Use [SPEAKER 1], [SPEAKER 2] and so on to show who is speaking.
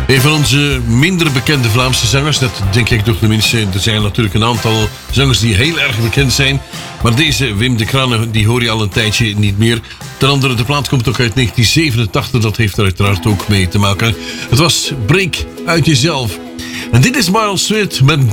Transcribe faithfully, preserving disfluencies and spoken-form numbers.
[SPEAKER 1] Een van onze minder bekende Vlaamse zangers, dat denk ik toch tenminste. Er zijn natuurlijk een aantal zangers die heel erg bekend zijn. Maar deze Wim de Kranen, die hoor je al een tijdje niet meer. Ten andere, de plaat komt ook uit negentien zevenentachtig. Dat heeft er uiteraard ook mee te maken. Het was Breek uit jezelf. En dit is Miles Sweet met